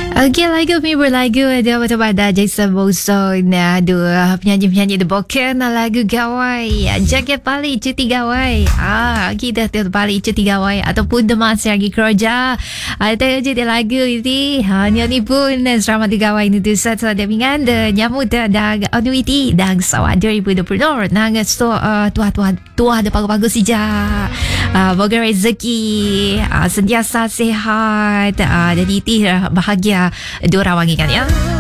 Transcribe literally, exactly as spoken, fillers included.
Okey, lagu mi berlagu ada pada Jason Boson. Aduh, penyanyi-penyanyi The Boken lagu gawai. Jaket balik cuti gawai. Ah, kita tu balik cuti gawai ataupun demas lagi kerja. Ada je dia lagu ini. Hanya ni pun selamat digawai ni tu satu ada mingan de nyamut dah anuiti dah sawat dua ribu dua puluh dua. Nang sto tua-tua tua ada bagus-bagus saja. Uh, moga rezeki uh, sentiasa sehat uh, dan itu bahagia diorang wangi kan ya.